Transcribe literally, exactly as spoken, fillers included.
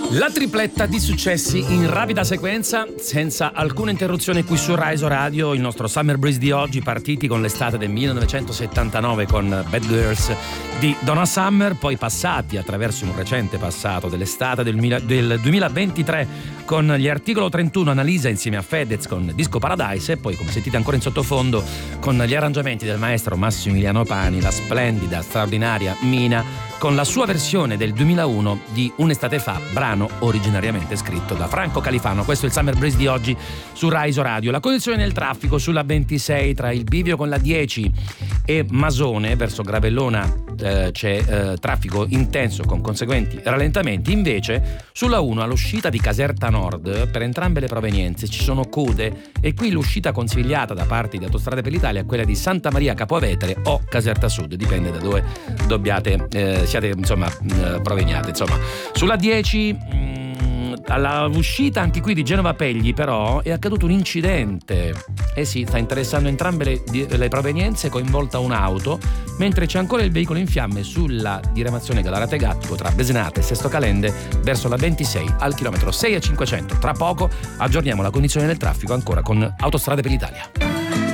La tripletta di successi in rapida sequenza, senza alcuna interruzione qui su Rai Radio. Il nostro Summer Breeze di oggi, partiti con l'estate del millenovecentosettantanove con Bad Girls di Donna Summer, poi passati attraverso un recente passato dell'estate del, del duemilaventitré con gli Articolo trentuno, Annalisa insieme a Fedez con Disco Paradise, e poi, come sentite ancora in sottofondo, con gli arrangiamenti del maestro Massimiliano Pani, la splendida, straordinaria Mina con la sua versione del duemilauno di Un'estate fa, brano originariamente scritto da Franco Califano. Questo è il Summer Breeze di oggi su Rai Radio. La condizione del traffico sulla ventisei tra il bivio con la dieci e Masone verso Gravellona eh, c'è eh, traffico intenso con conseguenti rallentamenti. Invece sulla uno all'uscita di Caserta Nord per entrambe le provenienze ci sono code, e qui l'uscita consigliata da parte di Autostrade per l'Italia è quella di Santa Maria Capovetere o Caserta Sud, dipende da dove dobbiate eh, siate insomma eh, proveniate. Insomma, sulla dieci mh, alla uscita anche qui di Genova Pegli però è accaduto un incidente. Eh sì, sta interessando entrambe le, le provenienze, coinvolta un'auto, mentre c'è ancora il veicolo in fiamme sulla diramazione Gallarate Gattico tra Besenate e Sesto Calende verso la ventisei al chilometro sei e cinquecento. Tra poco aggiorniamo la condizione del traffico ancora con Autostrade per l'Italia.